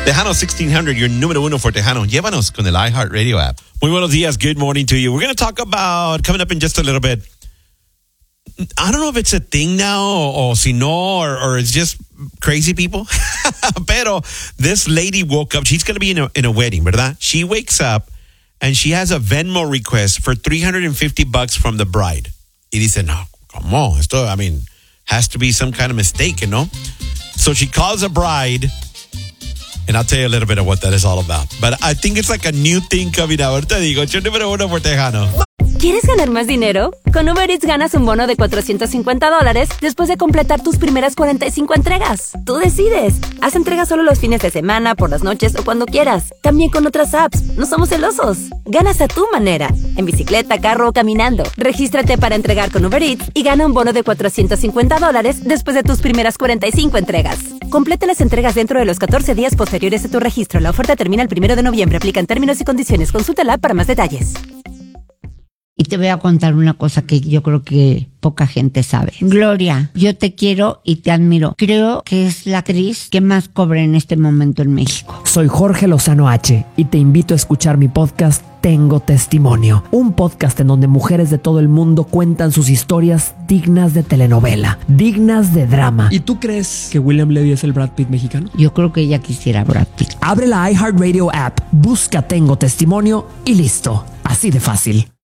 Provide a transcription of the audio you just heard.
Tejano 1600, your número uno for Tejano. Llévanos con el iHeartRadio app. Muy buenos días. Good morning to you. We're going to talk about, coming up in just a little bit, I don't know if it's a thing now or si no, or it's just crazy people. Pero this lady woke up. She's going to be in a wedding, ¿verdad? She wakes up and she has a Venmo request for $350 from the bride. Y dice, no, come on. Esto, has to be some kind of mistake, you know? So she calls the bride, and I'll tell you a little bit of what that is all about. But I think it's like a new thing coming out. Te digo, yo número uno por Tejano. ¿Quieres ganar más dinero? Con Uber Eats ganas un bono de $450 después de completar tus primeras 45 entregas. Tú decides. Haz entregas solo los fines de semana, por las noches o cuando quieras. También con otras apps. No somos celosos. Ganas a tu manera. En bicicleta, carro o caminando. Regístrate para entregar con Uber Eats y gana un bono de $450 después de tus primeras 45 entregas. Complete las entregas dentro de los 14 días posteriores a tu registro. La oferta termina el 1 de noviembre. Aplican términos y condiciones. Consulta la app para más detalles. Y te voy a contar una cosa que yo creo que poca gente sabe. Gloria, yo te quiero y te admiro. Creo que es la actriz que más cobra en este momento en México. Soy Jorge Lozano H. y te invito a escuchar mi podcast Tengo Testimonio. Un podcast en donde mujeres de todo el mundo cuentan sus historias dignas de telenovela, dignas de drama. ¿Y tú crees que William Levy es el Brad Pitt mexicano? Yo creo que ella quisiera Brad Pitt. Abre la iHeartRadio app, busca Tengo Testimonio y listo. Así de fácil.